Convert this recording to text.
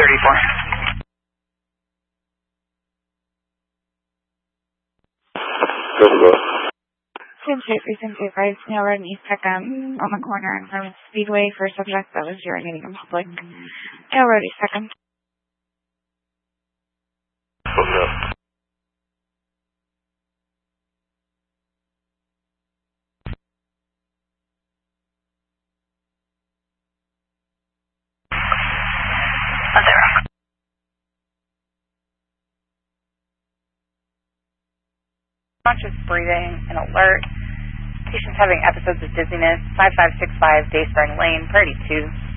Team Street Precinct 25, now we're in East Peckham on the corner in front of Speedway for a subject that was urinating in public. Now we're at East Peckham. Conscious breathing and alert. Patients having episodes of dizziness. 5565 Dayspring Lane, Priority 2.